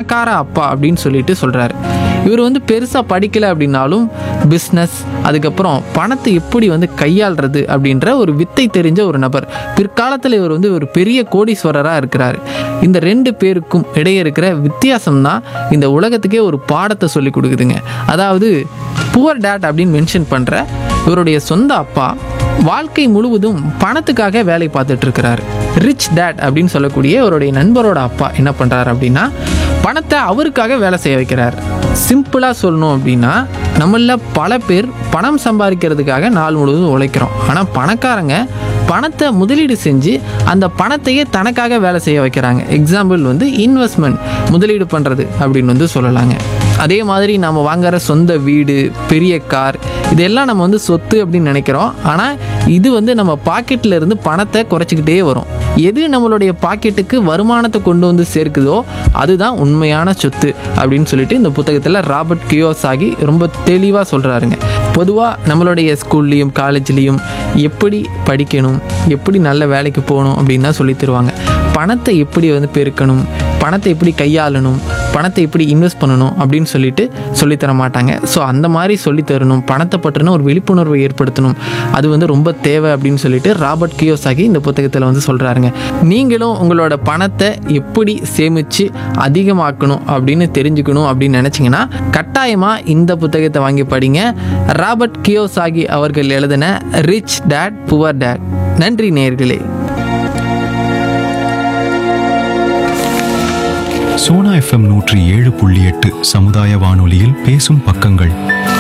பணக்கார அப்பா அப்படின்னு சொல்லிட்டு சொல்கிறாரு. இவர் வந்து பெருசாக படிக்கலை அப்படின்னாலும் பிஸ்னஸ், அதுக்கப்புறம் பணத்தை எப்படி வந்து கையாளுறது அப்படின்ற ஒரு வித்தை தெரிஞ்ச ஒரு நபர். பிற்காலத்தில் இவர் வந்து ஒரு பெரிய கோடீஸ்வரராக இருக்கிறார். இந்த ரெண்டு பேருக்கும் இடையே இருக்கிற வித்தியாசம் தான் இந்த உலகத்துக்கே ஒரு பாடத்தை சொல்லி கொடுக்குதுங்க. அதாவது புவர் டேட் அப்படின்னு மென்ஷன் பண்ணுற இவருடைய சொந்த அப்பா வாழ்க்கை முழுவதும் பணத்துக்காக வேலை பார்த்துட்டு இருக்கிறாரு. ரிச் டேட் அப்படின்னு சொல்லக்கூடிய இவருடைய நண்பரோட அப்பா என்ன பண்ணுறாரு அப்படின்னா பணத்தை அவருக்காக வேலை செய்ய வைக்கிறார். சிம்பிளாக சொல்லணும் அப்படின்னா நம்மள பல பேர் பணம் சம்பாதிக்கிறதுக்காக நாள் முழுவதும் உழைக்கிறோம். ஆனால் பணக்காரங்க பணத்தை முதலீடு செஞ்சு அந்த பணத்தையே தனக்காக வேலை செய்ய வைக்கிறாங்க. எக்ஸாம்பிள் வந்து இன்வெஸ்ட்மெண்ட், முதலீடு பண்ணுறது அப்படின்னு வந்து சொல்லலாங்க. அதே மாதிரி நம்ம வாங்குற சொந்த வீடு, பெரிய கார், இதெல்லாம் நம்ம வந்து சொத்து அப்படின்னு நினைக்கிறோம். ஆனால் இது வந்து நம்ம பாக்கெட்டில் இருந்து பணத்தை குறைச்சிக்கிட்டே வரும். எது நம்மளுடைய பாக்கெட்டுக்கு வருமானத்தை கொண்டு வந்து சேர்க்குதோ அதுதான் உண்மையான சொத்து அப்படின்னு சொல்லிட்டு இந்த புத்தகத்தில் ராபர்ட் கியோசாகி ரொம்ப தெளிவாக சொல்கிறாருங்க. பொதுவாக நம்மளுடைய ஸ்கூல்லையும் காலேஜ்லேயும் எப்படி படிக்கணும், எப்படி நல்ல வேலைக்கு போகணும் அப்படின்னு தான் சொல்லி தருவாங்க. பணத்தை எப்படி வந்து பெருக்கணும், பணத்தை எப்படி கையாளணும், பணத்தை எப்படி இன்வெஸ்ட் பண்ணணும் அப்படின்னு சொல்லிட்டு சொல்லித்தர மாட்டாங்க. ஸோ அந்த மாதிரி சொல்லித்தரணும், பணத்தை பற்றின ஒரு விழிப்புணர்வை ஏற்படுத்தணும், அது வந்து ரொம்ப தேவை அப்படின்னு சொல்லிட்டு ராபர்ட் கியோசாகி இந்த புத்தகத்தில் வந்து சொல்கிறாருங்க. நீங்களும் உங்களோட பணத்தை எப்படி சேமித்து அதிகமாக்கணும் அப்படின்னு தெரிஞ்சுக்கணும் அப்படின்னு நினச்சிங்கன்னா கட்டாயமாக இந்த புத்தகத்தை வாங்கி படிங்க. ராபர்ட் கியோசாகி அவர்கள் எழுதின ரிச் டேட் புவர் டேட். நன்றி நேயர்களே. சோனா FM 107.8 சமுதாய வானொலியில் பேசும் பக்கங்கள்.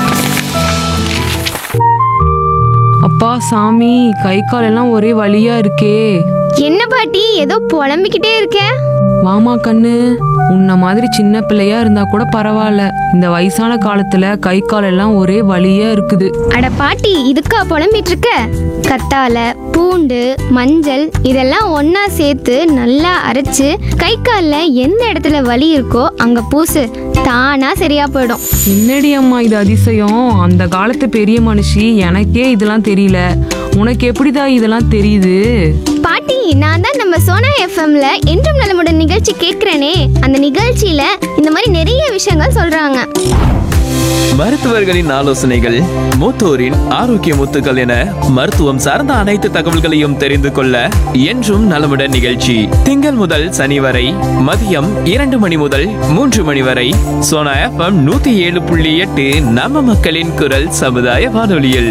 அப்பா சாமி, கை கால் எல்லாம் ஒரே வலியா இருக்கே. என்ன பாட்டி ஏதோ புலம்பிக்கிட்டே இருக்க? வாமா கண்ணு, உன்ன மாதிரி சின்ன பிள்ளையா இருந்தா கூட பரவாயில்ல, இந்த வயசான காலத்துல கை கால் எல்லாம் ஒரே வலியா இருக்குது. அட பாட்டி, இதுக்கா புலம்பிட்டு இருக்க? கத்தாழை, பூண்டு, மஞ்சள் இதெல்லாம் ஒண்ணா சேர்த்து நல்லா அரைச்சு கை காலில் எந்த இடத்துல வலி இருக்கோ அங்க பூசு, தானா சரியா போயிடும். என்னடி அம்மா இது அதிசயம், அந்த காலத்து பெரிய மனுஷி, எனக்கே இதெல்லாம் தெரியல, உனக்கு எப்படிதான் இதெல்லாம் தெரியுது? பாட்டி, நான் தான் நம்ம சோனா எஃப்எம்ல என்றும் நலமுடன் நிகழ்ச்சி கேட்கிறேனே, அந்த நிகழ்ச்சியில இந்த மாதிரி நிறைய விஷயங்கள் சொல்றாங்க. மருத்துவர்களின் ஆலோசனைகள், மூத்தோரின் ஆரோக்கிய முத்துக்கள் என மருத்துவம் சார்ந்த அனைத்து தகவல்களையும் தெரிந்து கொள்ள என்றும் நலமுடன் நிகழ்ச்சி திங்கள் முதல் சனி வரை மதியம் 2 மணி முதல் 3 மணி வரை சோனா FM 107.8 நம்ம மக்களின் குரல் சமுதாய வானொலியில்.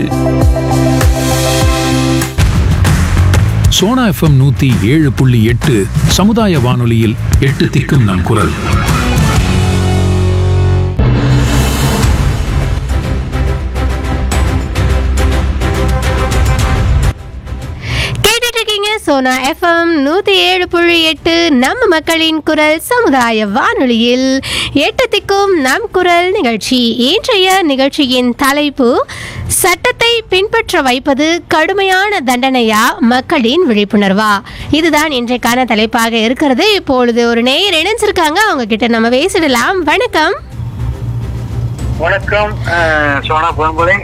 சோனா FM 107.8 சமுதாய வானொலியில் 8 திக்கும் நம் குரல். சோனா FM 107.8 நம்ம மக்களின் குரல் சமுதாய வானொலியில் 8 திக்கும் நம் குரல் நிகழ்ச்சி. இன்றைய நிகழ்ச்சியின் தலைப்பு சட்டத்தை பின்பற்ற வைப்பது கடுமையான தண்டனையா, மக்களின் விழிப்புணர்வா? இதுதான் இன்றைக்கான தலைப்பாக இருக்கிறது. இப்பொழுது ஒரு நேயர் இணைஞ்சிருக்காங்க, அவங்க கிட்ட நம்ம பேசிடலாம். வணக்கம். வணக்கம். சோனா பண்புரை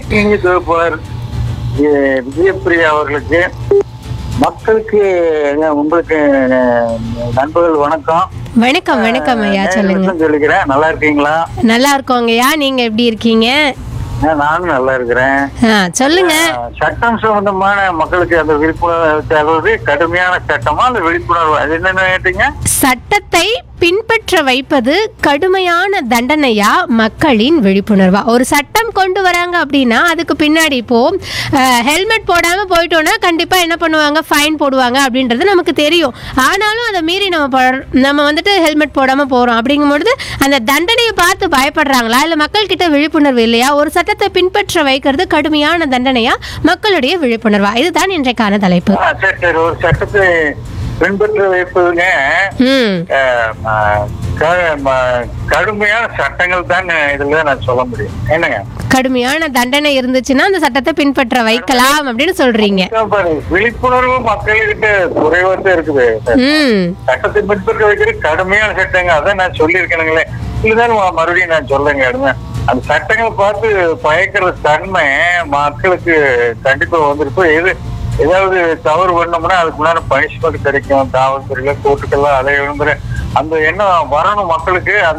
விஜயபிரியா அவர்களுக்கு, மக்களுக்கு, உங்களுக்கு நண்பர்கள் வணக்கம். வணக்கம். வணக்கம் ஐயா, சொல்லுங்க. சொல்லிக்கிறேன். நல்லா இருக்கீங்களா? நல்லா இருக்கோங்கய்யா, நீங்க எப்படி இருக்கீங்க? நானும் நல்லா இருக்கிறேன். சொல்லுங்க. சட்டம் சம்பந்தமான மக்களுக்கு அந்த விழிப்புணர்வு தருவது கடுமையான சட்டமா அந்த விழிப்புணர்வு, அது என்னன்னு கேட்டீங்க? சட்டத்தை பின்பற்ற வைப்பது கடுமையான தண்டனையா, மக்களின் விழிப்புணர்வா? ஒரு சட்டம் கொண்டு வராங்க அப்படின்னா அதுக்கு பின்னாடி இப்போ ஹெல்மெட் போடாம போயிட்டோம்னா கண்டிப்பா என்ன பண்ணுவாங்க, ஃபைன் போடுவாங்க அப்படின்றது நமக்கு தெரியும். ஆனாலும் அதை மீறி நம்ம வந்துட்டு ஹெல்மெட் போடாம போறோம் அப்படிங்கும்பொழுது அந்த தண்டனையை பார்த்து பயப்படுறாங்களா, இல்ல மக்கள் கிட்ட விழிப்புணர்வு இல்லையா? ஒரு சட்டத்தை பின்பற்ற வைக்கிறது கடுமையான தண்டனையா, மக்களுடைய விழிப்புணர்வா? இதுதான் இன்றைக்கான தலைப்பு. ஒரு சட்டத்தை பின்பற்ற வைப்பதுங்க கடுமையான சட்டங்கள் தான் இதுல நான் சொல்ல முடியும். என்னங்க, கடுமையான தண்டனை இருந்துச்சுன்னா அந்த சட்டத்தை பின்பற்ற வைக்கலாம் அப்படின்னு சொல்றீங்க. விழிப்புணர்வு மக்கள்கிட்ட குறைவாக இருக்குது. சட்டத்தை பின்பற்ற வைக்கிறது கடுமையான சட்டங்க, அதான் நான் சொல்லியிருக்கேனுங்களே. இதுதான் மறுபடியும் நான் சொல்லுங்க, அந்த சட்டங்களை பார்த்து பயக்கிற தன்மை மக்களுக்கு கண்டிப்பா வந்துருக்கும். ஏதாவது தவறு பண்ணோம்னா அதுக்கு முன்னாடி பனிஷ்மெண்ட் கிடைக்கும், காவல்துறையில கோர்ட்டுக்கெல்லாம் அலைய விரும்புற அந்த எண்ணம் வரணும் மக்களுக்கு. அந்த